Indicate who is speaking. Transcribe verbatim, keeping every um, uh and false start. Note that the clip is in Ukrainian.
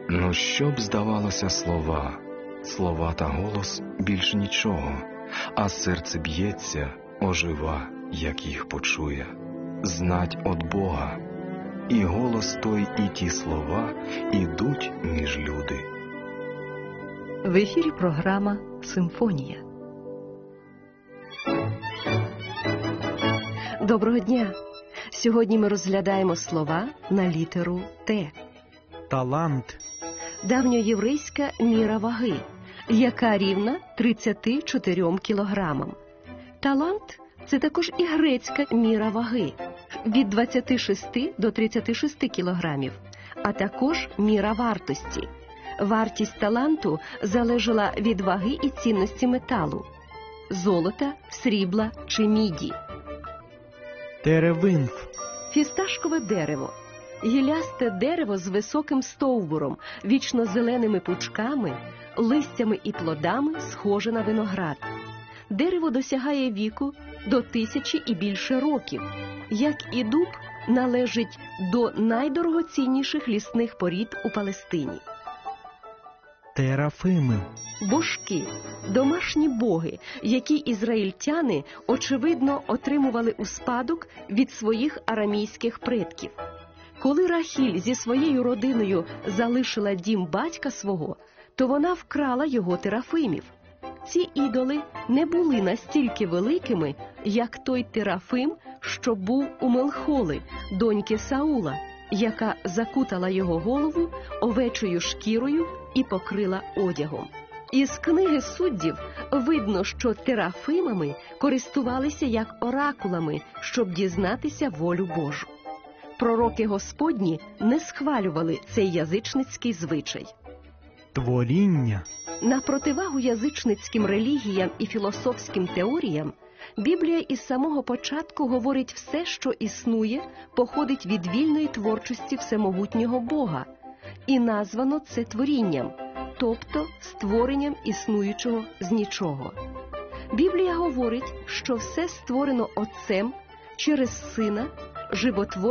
Speaker 1: Ну, що б здавалося слова, слова та голос більш нічого, а серце б'ється, ожива, як їх почує. Знать от Бога, і голос той, і ті слова ідуть між люди.
Speaker 2: В ефірі програма «Симфонія». Доброго дня! Сьогодні ми розглядаємо слова на літеру «Т».
Speaker 3: Талант.
Speaker 2: Давньоєврейська міра ваги, яка рівна тридцяти чотирьом кілограмам. Талант – це також і грецька міра ваги від двадцяти шести до тридцяти шести кілограмів, а також міра вартості. Вартість таланту залежала від ваги і цінності металу – золота, срібла чи міді.
Speaker 3: Теревинф.
Speaker 2: Фісташкове дерево – гілясте дерево з високим стовбуром, вічно-зеленими пучками, листями і плодами, схоже на виноград. Дерево досягає віку до тисячі і більше років. Як і дуб, належить до найдорогоцінніших лісних порід у Палестині.
Speaker 3: Терафими.
Speaker 2: Божки – домашні боги, які ізраїльтяни, очевидно, отримували у спадок від своїх арамійських предків. Коли Рахіль зі своєю родиною залишила дім батька свого, то вона вкрала його терафимів. Ці ідоли не були настільки великими, як той терафим, що був у Мелхоли, доньки Саула, яка закутала його голову овечою шкірою і покрила одягом. Із книги Суддів видно, що терафимами користувалися як оракулами, щоб дізнатися волю Божу. Пророки Господні не схвалювали цей язичницький звичай.
Speaker 3: Творіння.
Speaker 2: На противагу язичницьким релігіям і філософським теоріям, Біблія із самого початку говорить все, що існує, походить від вільної творчості всемогутнього Бога. І названо це творінням, тобто створенням існуючого з нічого. Біблія говорить, що все створено Отцем через Сина, животворення,